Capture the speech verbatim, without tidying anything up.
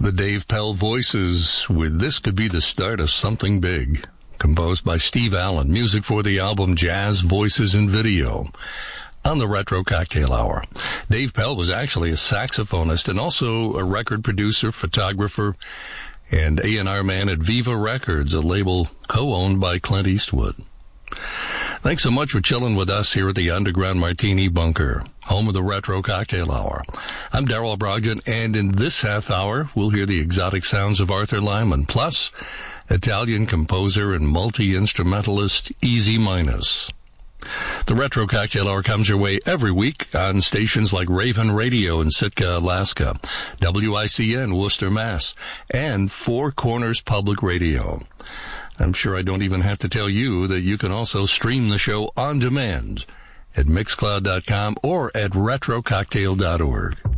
The Dave Pell Voices with This Could Be the Start of Something Big, composed by Steve Allen, music for the album Jazz Voices and Video. On the Retro Cocktail Hour, Dave Pell was actually a saxophonist and also a record producer, photographer, and A and R man at Viva Records, a label co-owned by Clint Eastwood. Thanks so much for chilling with us here at the Underground Martini Bunker, home of the Retro Cocktail Hour. I'm Darrell Brogdon, and in this half hour, we'll hear the exotic sounds of Arthur Lyman, plus Italian composer and multi-instrumentalist Easy Minas. The Retro Cocktail Hour comes your way every week on stations like Raven Radio in Sitka, Alaska, W I C N, Worcester, Mass, and Four Corners Public Radio. I'm sure I don't even have to tell you that you can also stream the show on demand at mixcloud dot com or at retro cocktail dot org.